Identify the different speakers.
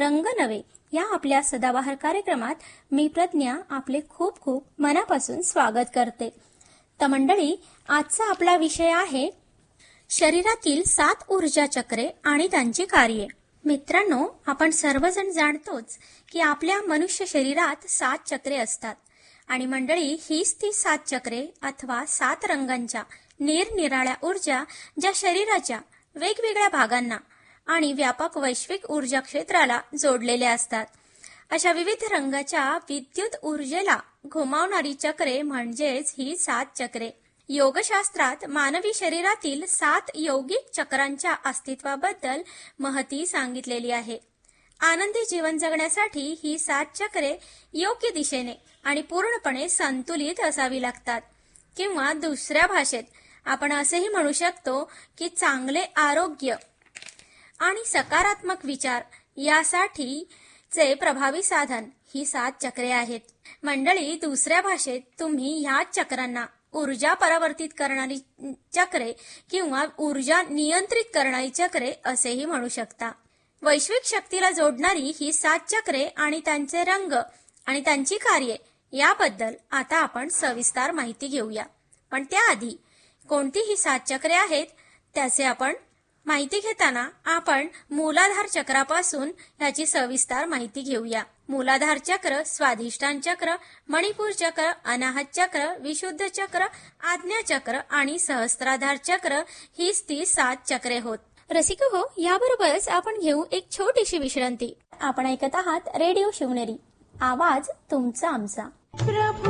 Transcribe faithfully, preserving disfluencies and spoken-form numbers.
Speaker 1: रंग नवे या आपल्या सदाबहार कार्यक्रमात मी प्रज्ञा आपले खूप खूप मनापासून स्वागत करते. तर मंडळी, आजचा आपला विषय आहे शरीरातील सात ऊर्जा चक्रे आणि त्यांची कार्ये. मित्रांनो, आपण सर्वजण जाणतोच की आपल्या मनुष्य शरीरात सात चक्रे असतात आणि मंडळी हीच ती सात चक्रे अथवा सात रंगांच्या निरनिराळ्या ऊर्जा ज्या शरीराच्या वेगवेगळ्या भागांना आणि व्यापक वैश्विक ऊर्जा क्षेत्राला जोडलेल्या असतात. अशा विविध रंगाच्या विद्युत ऊर्जेला घुमावणारी चक्रे म्हणजेच ही सात चक्रे. योगशास्त्रात मानवी शरीरातील सात यौगिक चक्रांच्या अस्तित्वाबद्दल माहिती सांगितलेली आहे. आनंदी जीवन जगण्यासाठी ही सात चक्रे योग्य दिशेने आणि पूर्णपणे संतुलित असावी लागतात. किंवा दुसऱ्या भाषेत आपण असेही म्हणू शकतो की चांगले आरोग्य आणि सकारात्मक विचार यासाठीचे प्रभावी साधन ही सात चक्रे आहेत. मंडळी, दुसऱ्या भाषेत तुम्ही ह्या चक्रांना ऊर्जा परावर्तित करणारी चक्रे किंवा ऊर्जा नियंत्रित करणारी चक्रे असेही म्हणू शकता. वैश्विक शक्तीला जोडणारी ही सात चक्रे आणि त्यांचे रंग आणि त्यांची कार्ये याबद्दल आता आपण सविस्तर माहिती घेऊया. पण त्याआधी कोणती ही सात चक्रे आहेत त्याचे आपण माहिती घेताना आपण मूलाधार चक्रापासून याची सविस्तर माहिती घेऊया. मूलाधार चक्र, स्वाधिष्ठान चक्र, मणिपूर चक्र, अनाहत चक्र, विशुद्ध चक्र, आज्ञा चक्र आणि सहस्त्राधार चक्र हीच ती सात चक्रे होत. रसिक हो, याबरोबरच आपण घेऊ एक छोटीशी विश्रांती. आपण ऐकत आहात रेडिओ शिवनेरी, आवाज तुमचा आमचा.